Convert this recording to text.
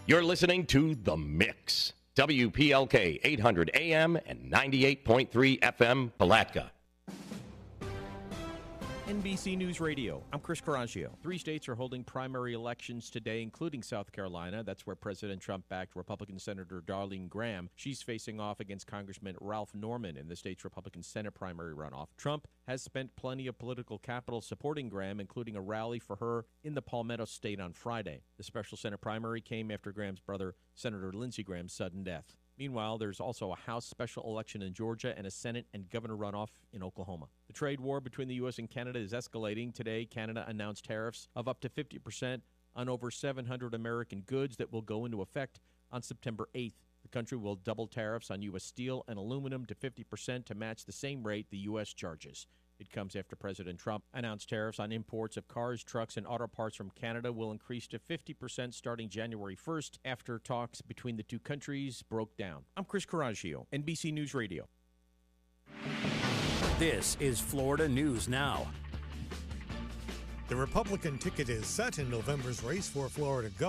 You're listening to The Mix. WPLK 800 AM and 98.3 FM, Palatka. NBC News Radio. I'm Chris Carrangio. 3 states are holding primary elections today, including South Carolina. That's where President Trump backed Republican Senator Darlene Graham. She's facing off against Congressman Ralph Norman in the state's Republican Senate primary runoff. Trump has spent plenty of political capital supporting Graham, including a rally for her in the Palmetto State on Friday. The special Senate primary came after Graham's brother, Senator Lindsey Graham's sudden death. Meanwhile, there's also a House special election in Georgia and a Senate and governor runoff in Oklahoma. The trade war between the U.S. and Canada is escalating. Today, Canada announced tariffs of up to 50% on over 700 American goods that will go into effect on September 8th. The country will double tariffs on U.S. steel and aluminum to 50% to match the same rate the U.S. charges. It comes after President Trump announced tariffs on imports of cars, trucks, and auto parts from Canada will increase to 50% starting January 1st after talks between the two countries broke down. I'm Chris Carrangio, NBC News Radio. This is Florida News Now. The Republican ticket is set in November's race for Florida governor.